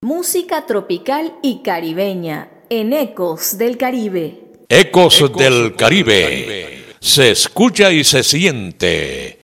Música tropical y caribeña en Ecos del Caribe. Ecos del Caribe. Se escucha y se siente